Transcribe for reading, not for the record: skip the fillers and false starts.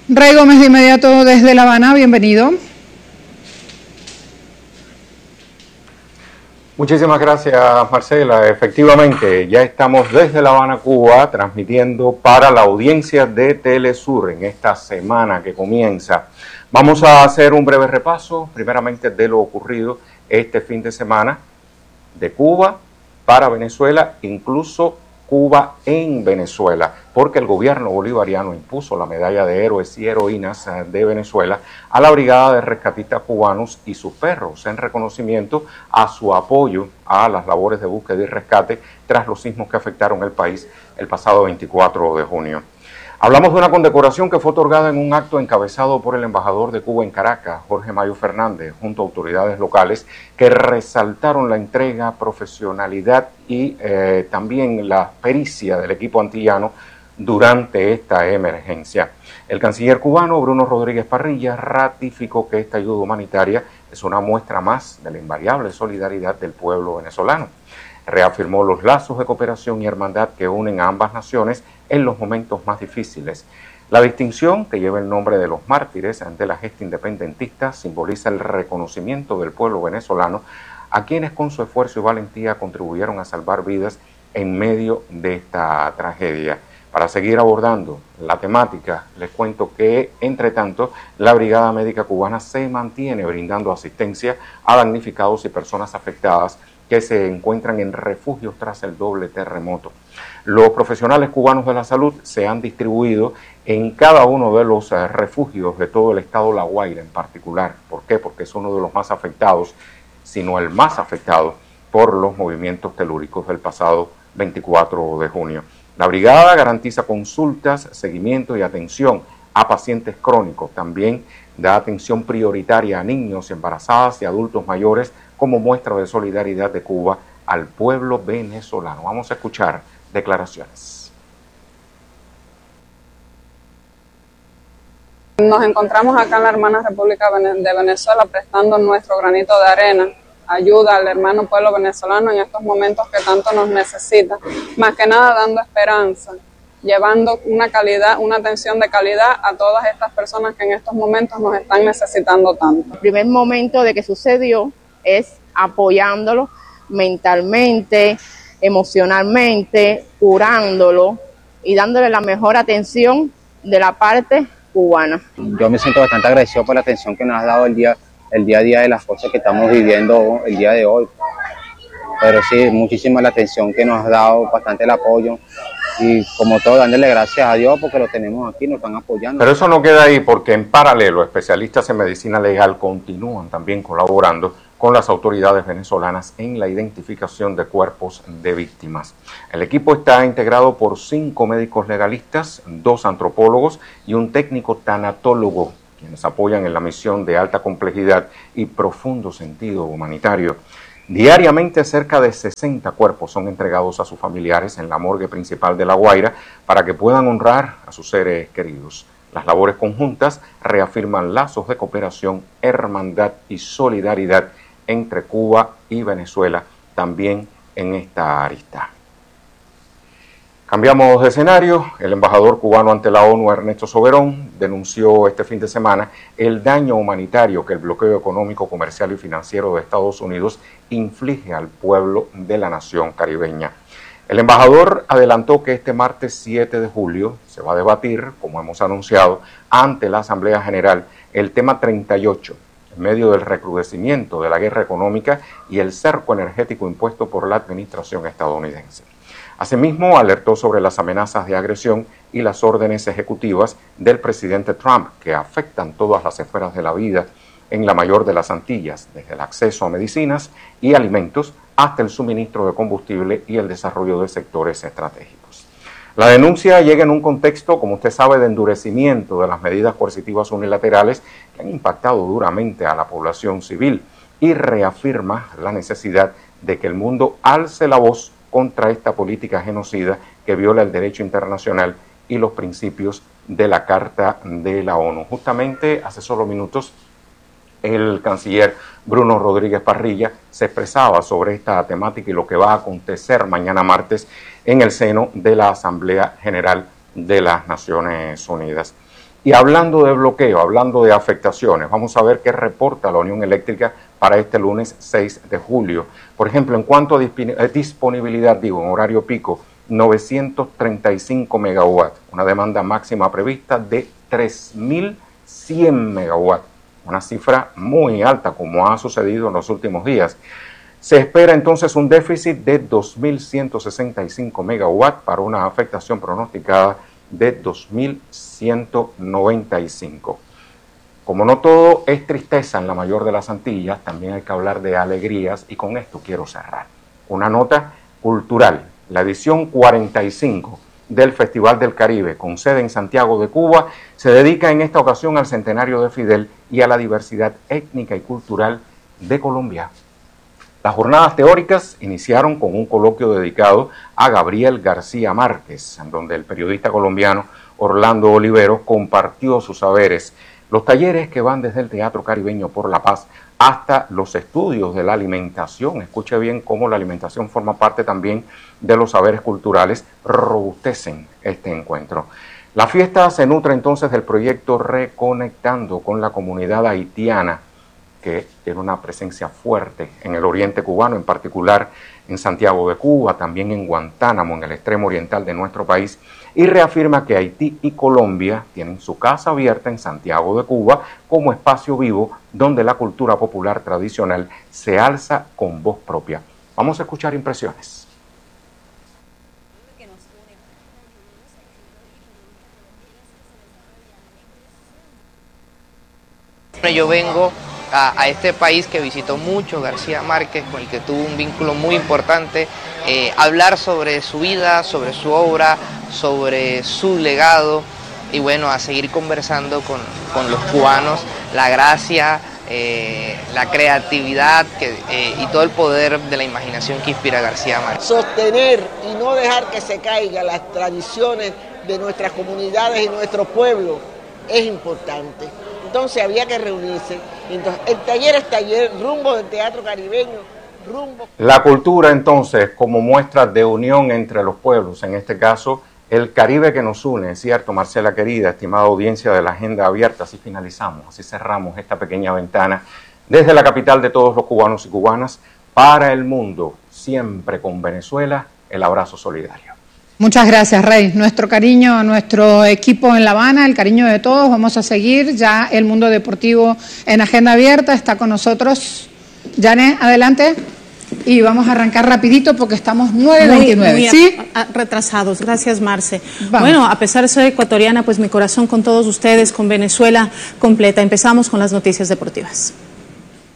Ray Gómez, de inmediato desde La Habana, bienvenido. Muchísimas gracias, Marcela. Efectivamente, ya estamos desde La Habana, Cuba, transmitiendo para la audiencia de Telesur en esta semana que comienza. Vamos a hacer un breve repaso, primeramente, de lo ocurrido este fin de semana de Cuba para Venezuela, incluso Cuba en Venezuela, porque el gobierno bolivariano impuso la medalla de héroes y heroínas de Venezuela a la Brigada de Rescatistas Cubanos y sus perros, en reconocimiento a su apoyo a las labores de búsqueda y rescate tras los sismos que afectaron el país el pasado 24 de junio. Hablamos de una condecoración que fue otorgada en un acto encabezado por el embajador de Cuba en Caracas, Jorge Mayo Fernández, junto a autoridades locales que resaltaron la entrega, profesionalidad y también la pericia del equipo antillano durante esta emergencia. El canciller cubano Bruno Rodríguez Parrilla ratificó que esta ayuda humanitaria es una muestra más de la invariable solidaridad del pueblo venezolano. Reafirmó los lazos de cooperación y hermandad que unen a ambas naciones en los momentos más difíciles. La distinción, que lleva el nombre de los mártires ante la gesta independentista, simboliza el reconocimiento del pueblo venezolano a quienes con su esfuerzo y valentía contribuyeron a salvar vidas en medio de esta tragedia. Para seguir abordando la temática, les cuento que, entre tanto, la Brigada Médica Cubana se mantiene brindando asistencia a damnificados y personas afectadas que se encuentran en refugios tras el doble terremoto. Los profesionales cubanos de la salud se han distribuido en cada uno de los refugios de todo el estado La Guaira en particular. ¿Por qué? Porque es uno de los más afectados, si no el más afectado, por los movimientos telúricos del pasado 24 de junio. La brigada garantiza consultas, seguimiento y atención a pacientes crónicos. También da atención prioritaria a niños, embarazadas y adultos mayores como muestra de solidaridad de Cuba al pueblo venezolano. Vamos a escuchar declaraciones. Nos encontramos acá en la hermana República de Venezuela prestando nuestro granito de arena, ayuda al hermano pueblo venezolano en estos momentos que tanto nos necesita, más que nada dando esperanza, llevando una atención de calidad a todas estas personas que en estos momentos nos están necesitando tanto. El primer momento de que sucedió es apoyándolo mentalmente, emocionalmente, curándolo y dándole la mejor atención de la parte cubana. Yo me siento bastante agradecido por la atención que nos has dado el día a día de las cosas que estamos viviendo el día de hoy. Pero sí, muchísima la atención que nos has dado, bastante el apoyo. Y como todo, dándole gracias a Dios porque lo tenemos aquí, nos están apoyando. Pero eso no queda ahí, porque en paralelo, especialistas en medicina legal continúan también colaborando con las autoridades venezolanas en la identificación de cuerpos de víctimas. El equipo está integrado por 5 médicos legalistas, 2 antropólogos y un técnico tanatólogo, quienes apoyan en la misión de alta complejidad y profundo sentido humanitario. Diariamente cerca de 60 cuerpos son entregados a sus familiares en la morgue principal de La Guaira para que puedan honrar a sus seres queridos. Las labores conjuntas reafirman lazos de cooperación, hermandad y solidaridad entre Cuba y Venezuela, también en esta arista. Cambiamos de escenario. El embajador cubano ante la ONU, Ernesto Soberón, denunció este fin de semana el daño humanitario que el bloqueo económico, comercial y financiero de Estados Unidos inflige al pueblo de la nación caribeña. El embajador adelantó que este martes 7 de julio se va a debatir, como hemos anunciado, ante la Asamblea General el tema 38, en medio del recrudecimiento de la guerra económica y el cerco energético impuesto por la administración estadounidense. Asimismo, alertó sobre las amenazas de agresión y las órdenes ejecutivas del presidente Trump que afectan todas las esferas de la vida en la mayor de las Antillas, desde el acceso a medicinas y alimentos hasta el suministro de combustible y el desarrollo de sectores estratégicos. La denuncia llega en un contexto, como usted sabe, de endurecimiento de las medidas coercitivas unilaterales que han impactado duramente a la población civil y reafirma la necesidad de que el mundo alce la voz contra esta política genocida que viola el derecho internacional y los principios de la Carta de la ONU. Justamente hace solo minutos el canciller Bruno Rodríguez Parrilla se expresaba sobre esta temática y lo que va a acontecer mañana martes en el seno de la Asamblea General de las Naciones Unidas. Y hablando de bloqueo, hablando de afectaciones, vamos a ver qué reporta la Unión Eléctrica para este lunes 6 de julio. Por ejemplo, en cuanto a disponibilidad, en horario pico, 935 megawatts, una demanda máxima prevista de 3.100 megawatts, una cifra muy alta como ha sucedido en los últimos días. Se espera entonces un déficit de 2.165 megawatts para una afectación pronosticada de 2.195. Como no todo es tristeza en la mayor de las Antillas, también hay que hablar de alegrías y con esto quiero cerrar. Una nota cultural, la edición 45 del Festival del Caribe, con sede en Santiago de Cuba, se dedica en esta ocasión al centenario de Fidel y a la diversidad étnica y cultural de Colombia. Las jornadas teóricas iniciaron con un coloquio dedicado a Gabriel García Márquez, en donde el periodista colombiano Orlando Oliveros compartió sus saberes. Los talleres que van desde el Teatro Caribeño por la Paz hasta los estudios de la alimentación, escuche bien cómo la alimentación forma parte también de los saberes culturales, robustecen este encuentro. La fiesta se nutre entonces del proyecto Reconectando con la comunidad haitiana, que tiene una presencia fuerte en el oriente cubano, en particular en Santiago de Cuba, también en Guantánamo, en el extremo oriental de nuestro país, y reafirma que Haití y Colombia tienen su casa abierta en Santiago de Cuba como espacio vivo donde la cultura popular tradicional se alza con voz propia. Vamos a escuchar impresiones. Yo vengo a este país que visitó mucho García Márquez, con el que tuvo un vínculo muy importante, hablar sobre su vida, sobre su obra, sobre su legado y bueno, a seguir conversando con los cubanos, la gracia, la creatividad y todo el poder de la imaginación que inspira a García Márquez. Sostener y no dejar que se caigan las tradiciones de nuestras comunidades y nuestro pueblo es importante. Entonces había que reunirse. Entonces, el taller es taller, rumbo del Teatro Caribeño, rumbo... La cultura entonces como muestra de unión entre los pueblos, en este caso el Caribe que nos une, ¿cierto? Marcela querida, estimada audiencia de la Agenda Abierta, así finalizamos, así cerramos esta pequeña ventana desde la capital de todos los cubanos y cubanas para el mundo, siempre con Venezuela, el abrazo solidario. Muchas gracias, Rey. Nuestro cariño a nuestro equipo en La Habana, el cariño de todos. Vamos a seguir ya el mundo deportivo en Agenda Abierta. Está con nosotros Janet, adelante. Y vamos a arrancar rapidito porque estamos 9:29. ¿Sí? Retrasados. Gracias, Marce. Vamos. Bueno, a pesar de ser ecuatoriana, pues mi corazón con todos ustedes, con Venezuela completa. Empezamos con las noticias deportivas.